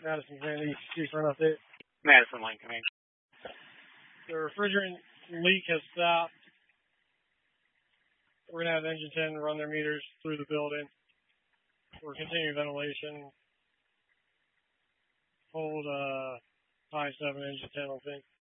Madison Command East for an update. Madison Line Command. The refrigerant leak has stopped. We're going to have Engine 10 run their meters through the building. We're continuing ventilation. Hold 5-7 Engine 10 will think.